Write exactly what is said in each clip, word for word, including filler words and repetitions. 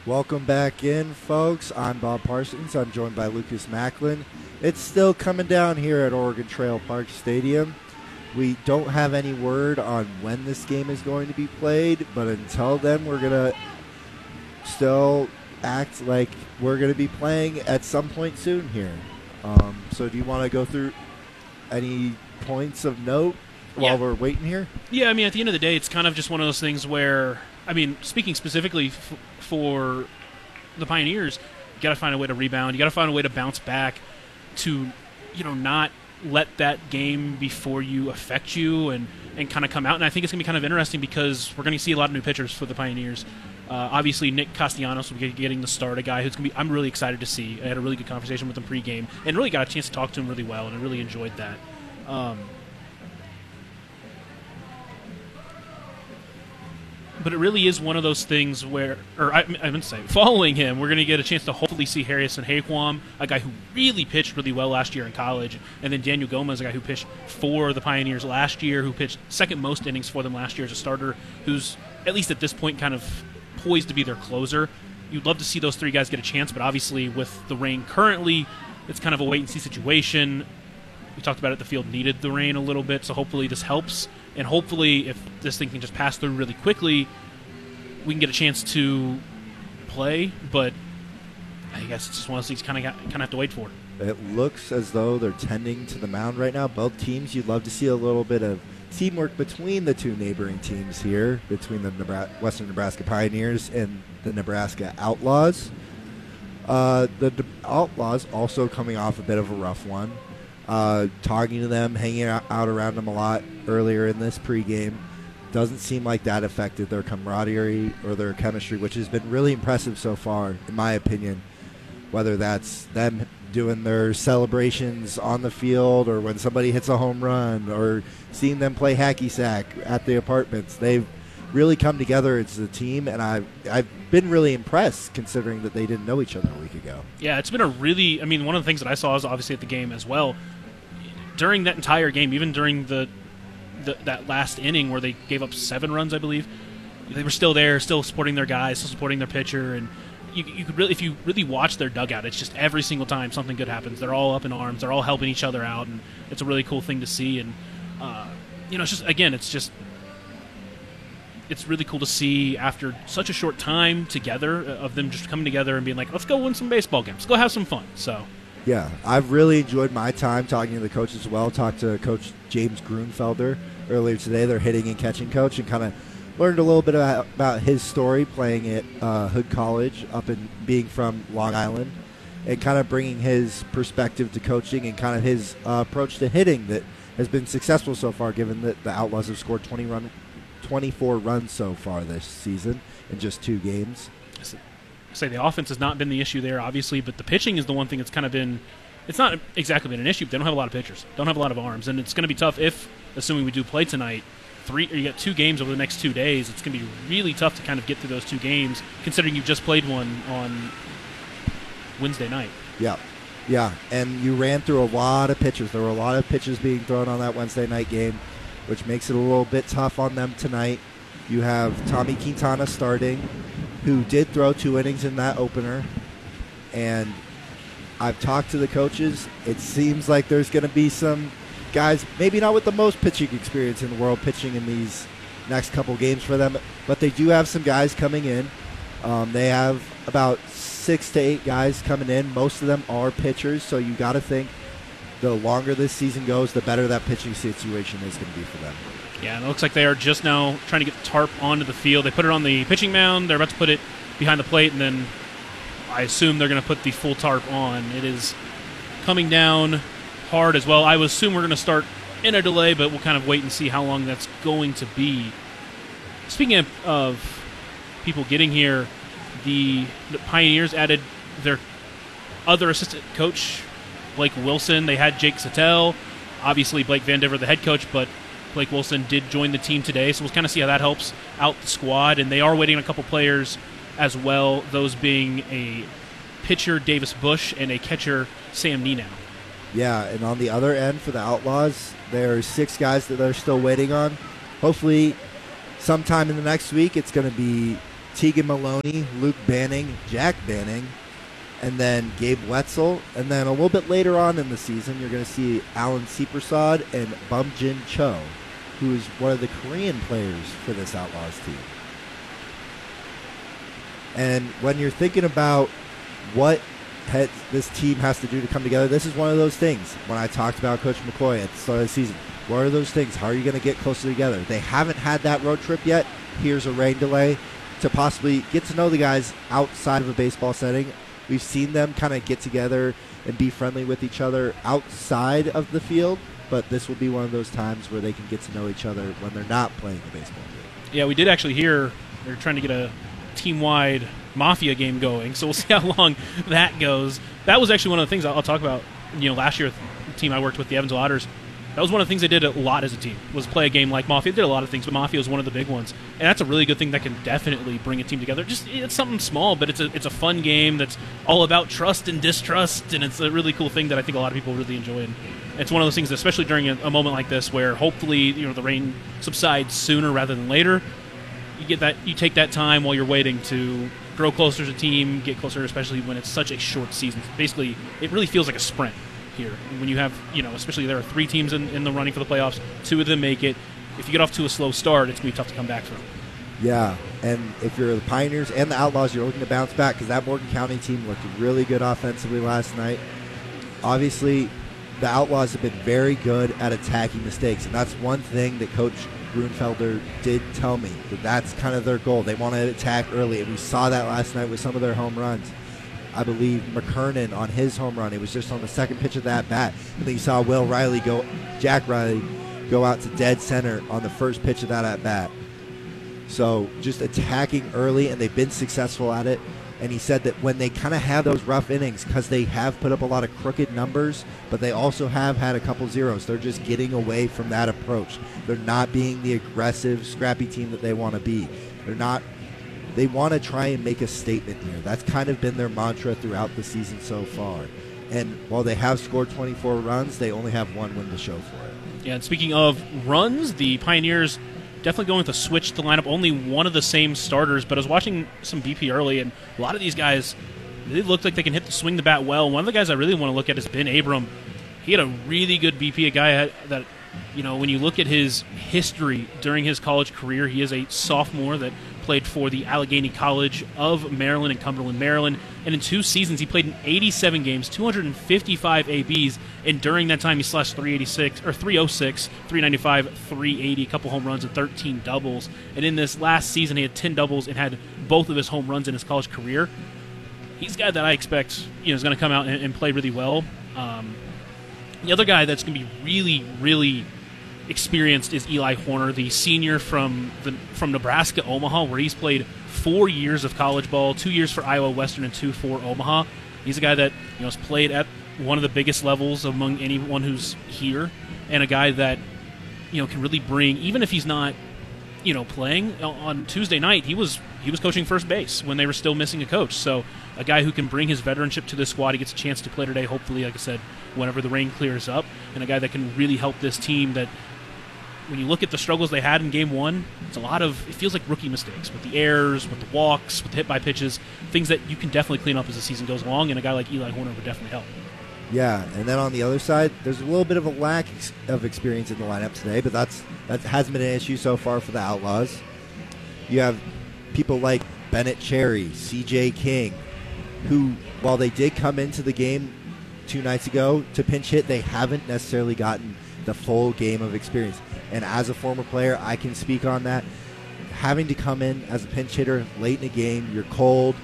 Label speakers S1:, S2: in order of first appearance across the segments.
S1: Welcome back in, folks. I'm Bob Parsons. I'm joined by Lucas Macklin. It's still coming down here at Oregon Trail Park Stadium. We don't have any word on when this game is going to be played, but until then, we're going to still act like we're going to be playing at some point soon here. Um, so do you want to go through any points of note while
S2: yeah.
S1: we're waiting here?
S2: Yeah, I mean, at the end of the day, it's kind of just one of those things where, I mean, speaking specifically f- for the Pioneers, you got to find a way to rebound. You got to find a way to bounce back to, you know, not let that game before you affect you and, and kind of come out. And I think it's going to be kind of interesting because we're going to see a lot of new pitchers for the Pioneers. Uh, obviously, Nick Castellanos will be getting the start, a guy who's going to be, I'm really excited to see. I had a really good conversation with him pregame and really got a chance to talk to him really well, and I really enjoyed that. Um, But it really is one of those things where, or I, I meant to say, following him, we're going to get a chance to hopefully see Harrison Hayquam, a guy who really pitched really well last year in college, and then Daniel Gomez, a guy who pitched for the Pioneers last year, who pitched second most innings for them last year as a starter, who's, at least at this point, kind of poised to be their closer. You'd love to see those three guys get a chance, but obviously with the rain currently, it's kind of a wait-and-see situation. We talked about it, the field needed the rain a little bit, so hopefully this helps. And hopefully, if this thing can just pass through really quickly, we can get a chance to play. But I guess it's just one of those things kind of kind of have to wait for.
S1: It looks as though they're tending to the mound right now. Both teams, you'd love to see a little bit of teamwork between the two neighboring teams here, between the Nebraska, Western Nebraska Pioneers and the Nebraska Outlaws. Uh, the De- Outlaws also coming off a bit of a rough one. Uh, talking to them, hanging out, out around them a lot earlier in this pregame. Doesn't seem like that affected their camaraderie or their chemistry, which has been really impressive so far, in my opinion. Whether that's them doing their celebrations on the field or when somebody hits a home run or seeing them play hacky sack at the apartments. They've really come together as a team, and I've, I've been really impressed considering that they didn't know each other a week ago.
S2: Yeah, it's been a really, I mean, one of the things that I saw is obviously at the game as well. During that entire game, even during the, the that last inning where they gave up seven runs, I believe, they were still there, still supporting their guys, still supporting their pitcher, and you, you could really, if you really watch their dugout, it's just every single time something good happens, they're all up in arms, they're all helping each other out, and it's a really cool thing to see. And uh, you know, it's just again, it's just it's really cool to see after such a short time together of them just coming together and being like, let's go win some baseball games, let's go have some fun. So.
S1: Yeah, I've really enjoyed my time talking to the coach as well. Talked to Coach James Grunfelder earlier today, their hitting and catching coach, and kind of learned a little bit about, about his story playing at uh, Hood College up and being from Long Island, and kind of bringing his perspective to coaching and kind of his uh, approach to hitting that has been successful so far, given that the Outlaws have scored twenty run, twenty-four runs so far this season in just two games.
S2: Say the offense has not been the issue there, obviously, but the pitching is the one thing that's kind of been, it's not exactly been an issue, but they don't have a lot of pitchers, don't have a lot of arms, and it's going to be tough if, assuming we do play tonight, three or you got two games over the next two days, it's going to be really tough to kind of get through those two games, considering you've just played one on Wednesday night.
S1: Yeah, yeah, and you ran through a lot of pitchers. There were a lot of pitches being thrown on that Wednesday night game, which makes it a little bit tough on them tonight. You have Tommy Quintana starting, who did throw two innings in that opener. And I've talked to the coaches. It seems like there's going to be some guys, maybe not with the most pitching experience in the world, pitching in these next couple games for them. But they do have some guys coming in. Um, they have about six to eight guys coming in. Most of them are pitchers, so you got to think the longer this season goes, the better that pitching situation is going to be for them.
S2: Yeah, and it looks like they are just now trying to get the tarp onto the field. They put it on the pitching mound. They're about to put it behind the plate, and then I assume they're going to put the full tarp on. It is coming down hard as well. I would assume we're going to start in a delay, but we'll kind of wait and see how long that's going to be. Speaking of, of people getting here, the, the Pioneers added their other assistant coach, Blake Wilson. They had Jake Sattel, obviously Blake Vandiver, the head coach, but Blake Wilson did join the team today, so we'll kind of see how that helps out the squad. And they are waiting on a couple players as well, those being a pitcher, Davis Bush, and a catcher, Sam Nenow.
S1: Yeah, and on the other end for the Outlaws, there's six guys that they're still waiting on. Hopefully, sometime in the next week, it's going to be Tegan Maloney, Luke Banning, Jack Banning, and then Gabe Wetzel. And then a little bit later on in the season, you're going to see Alan Seepersod and Bumjin Cho, who is one of the Korean players for this Outlaws team. And when you're thinking about what has, this team has to do to come together, this is one of those things. When I talked about Coach McCoy at the start of the season, what are those things? How are you going to get closer together? They haven't had that road trip yet. Here's a rain delay to possibly get to know the guys outside of a baseball setting. We've seen them kind of get together and be friendly with each other outside of the field, but this will be one of those times where they can get to know each other when they're not playing the baseball game.
S2: Yeah, we did actually hear they're trying to get a team-wide Mafia game going, so we'll see how long that goes. That was actually one of the things I'll, I'll talk about. You know, last year, the team I worked with, the Evansville Otters, that was one of the things they did a lot as a team, was play a game like Mafia. They did a lot of things, but Mafia was one of the big ones. And that's a really good thing that can definitely bring a team together. Just it's something small, but it's a it's a fun game that's all about trust and distrust, and it's a really cool thing that I think a lot of people really enjoy. And it's one of those things, especially during a, a moment like this, where hopefully you know the rain subsides sooner rather than later. You get that you take that time while you're waiting to grow closer as a team, get closer, especially when it's such a short season. Basically, it really feels like a sprint here. When you have, you know, especially there are three teams in, in the running for the playoffs, two of them make it. If you get off to a slow start, it's going to be tough to come back from.
S1: Yeah, and if you're the Pioneers and the Outlaws, you're looking to bounce back because that Morgan County team looked really good offensively last night. Obviously, the Outlaws have been very good at attacking mistakes, and that's one thing that Coach Grunfelder did tell me, that that's kind of their goal. They want to attack early, and we saw that last night with some of their home runs. I believe McKernan on his home run, it was just on the second pitch of that bat. And then you saw Will Riley go, Jack Riley, go out to dead center on the first pitch of that at bat. So just attacking early, and they've been successful at it. And he said that when they kind of have those rough innings, because they have put up a lot of crooked numbers, but they also have had a couple zeros, they're just getting away from that approach. They're not being the aggressive, scrappy team that they want to be. They're not. They want to try and make a statement here. That's kind of been their mantra throughout the season so far. And while they have scored twenty-four runs, they only have one win to show for it.
S2: Yeah, and speaking of runs, the Pioneers definitely going with a switch to the lineup. Only one of the same starters, but I was watching some B P early, and a lot of these guys really look like they can hit the swing the bat well. One of the guys I really want to look at is Ben Abram. He had a really good B P, a guy that, you know, when you look at his history during his college career, he is a sophomore that played for the Allegheny College of Maryland in Cumberland, Maryland. And in two seasons, he played in eighty-seven games, two hundred fifty-five A Bs, and during that time, he slashed three eighty-six or three oh six, three ninety-five, three eighty, a couple home runs and thirteen doubles. And in this last season, he had ten doubles and had both of his home runs in his college career. He's a guy that I expect, you know, is going to come out and, and play really well. Um, the other guy that's going to be really, really experienced is Eli Horner, the senior from the from Nebraska Omaha, where he's played four years of college ball, two years for Iowa Western and two for Omaha. He's a guy that, you know, has played at one of the biggest levels among anyone who's here, and a guy that, you know, can really bring, even if he's not, you know, playing on Tuesday night, he was he was coaching first base when they were still missing a coach. So a guy who can bring his veteranship to this squad. He gets a chance to play today, hopefully, like I said, whenever the rain clears up, and a guy that can really help this team that, when you look at the struggles they had in game one, it's a lot of, it feels like rookie mistakes with the errors, with the walks, with the hit by pitches, things that you can definitely clean up as the season goes along, and a guy like Eli Horner would definitely help.
S1: Yeah, and then on the other side, there's a little bit of a lack of experience in the lineup today, but that's that hasn't been an issue so far for the Outlaws. You have people like Bennett Cherry, C J King, who, while they did come into the game two nights ago to pinch hit, they haven't necessarily gotten the full game of experience. And as a former player, I can speak on that. Having to come in as a pinch hitter late in the game, you're cold,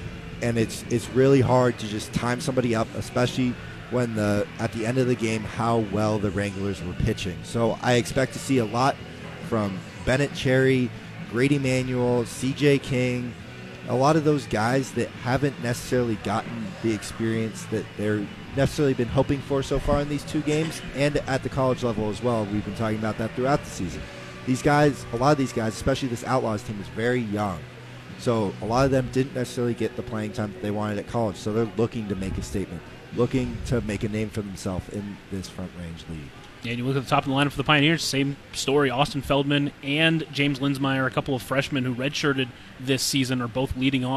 S1: and it's it's really hard to just time somebody up, especially when the at the end of the game how well the Wranglers were pitching. So I expect to see a lot from Bennett Cherry, Grady Manuel, C J King, a lot of those guys that haven't necessarily gotten the experience that they're necessarily been hoping for so far in these two games, and at the college level as well. We've been talking about that throughout the season. These guys, a lot of these guys, especially this Outlaws team, is very young. So a lot of them didn't necessarily get the playing time that they wanted at college. So they're looking to make a statement, looking to make a name for themselves in this Front Range League.
S2: And you look at the top of the lineup for the Pioneers, same story. Austin Feldman and James Linsmeyer, a couple of freshmen who redshirted this season, are both leading off.